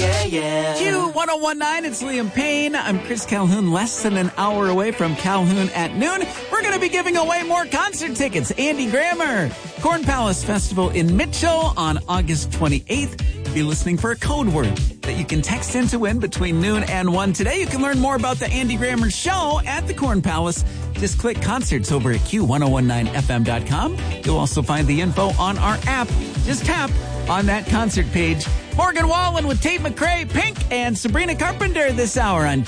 yeah, yeah. Q1019, it's Liam Payne. I'm Chris Calhoun, less than an hour away from Calhoun at noon. We're going to be giving away more concert tickets. Andy Grammer, Corn Palace Festival in Mitchell on August 28th. Be listening for a code word that you can text in to win between noon and 1 today. You can learn more about the Andy Grammer Show at the Corn Palace. Just click concerts over at Q1019FM.com. You'll also find the info on our app. Just tap on that concert page. Morgan Wallen with Tate McRae, Pink, and Sabrina Carpenter this hour on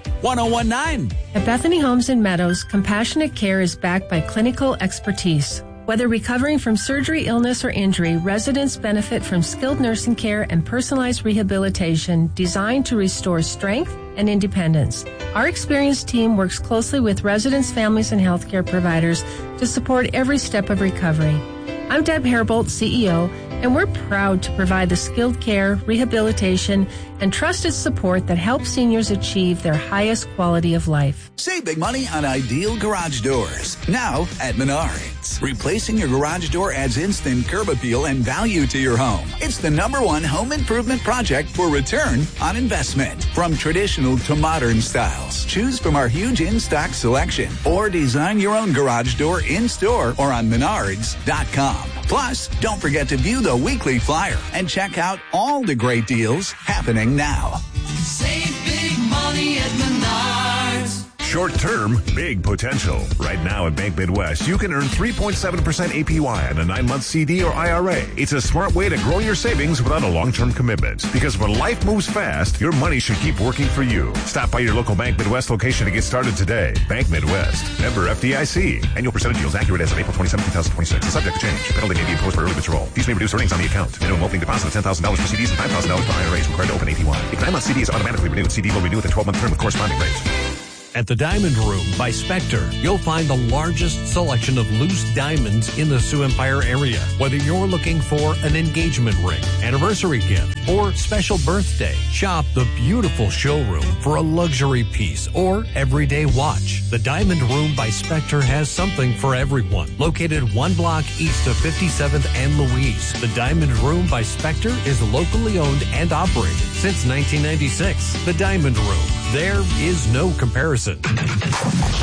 Q1019. At Bethany Homes and Meadows, compassionate care is backed by clinical expertise. Whether recovering from surgery, illness, or injury, residents benefit from skilled nursing care and personalized rehabilitation designed to restore strength and independence. Our experienced team works closely with residents, families, and healthcare providers to support every step of recovery. I'm Deb Herbold, CEO, and we're proud to provide the skilled care, rehabilitation, and trusted support that helps seniors achieve their highest quality of life. Save big money on ideal garage doors. Now at Menards. Replacing your garage door adds instant curb appeal and value to your home. It's the #1 home improvement project for return on investment. From traditional to modern styles, choose from our huge in-stock selection or design your own garage door in-store or on Menards.com. Plus, don't forget to view the weekly flyer and check out all the great deals happening now. Save big money at Menards. Short term, big potential. Right now at Bank Midwest, you can earn 3.7% APY on a 9-month CD or IRA. It's a smart way to grow your savings without a long-term commitment. Because when life moves fast, your money should keep working for you. Stop by your local Bank Midwest location to get started today. Bank Midwest. Member FDIC. Annual percentage yields accurate as of April 27, 2026. And subject to change. Penalty may be imposed for early withdrawal. Fees may reduce earnings on the account. Minimum opening deposit of $10,000 for CDs and $5,000 for IRAs required to open APY. If 9-month CD is automatically renewed, CD will renew with a 12-month term with corresponding rates. At the Diamond Room by Spectre, you'll find the largest selection of loose diamonds in the Sioux Empire area. Whether you're looking for an engagement ring, anniversary gift, or special birthday, shop the beautiful showroom for a luxury piece or everyday watch. The Diamond Room by Spectre has something for everyone. Located 1 block east of 57th and Louise, the Diamond Room by Spectre is locally owned and operated since 1996. The Diamond Room. There is no comparison.